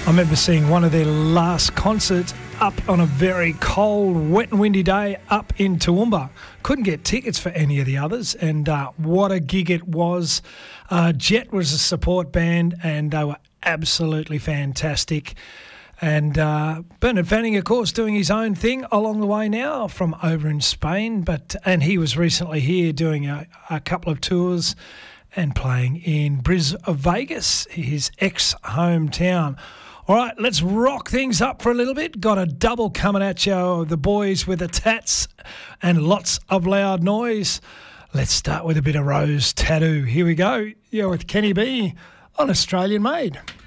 I remember seeing one of their last concerts up on a very cold, wet and windy day up in Toowoomba. Couldn't get tickets for any of the others, and what a gig it was. Jet was a support band, and they were absolutely fantastic. And Bernard Fanning, of course, doing his own thing along the way now from over in Spain. And he was recently here doing a couple of tours and playing in Vegas, his ex-hometown. All right, let's rock things up for a little bit. Got a double coming at you, the boys with the tats and lots of loud noise. Let's start with a bit of Rose Tattoo. Here we go. You're with Kenny B on Australian Made.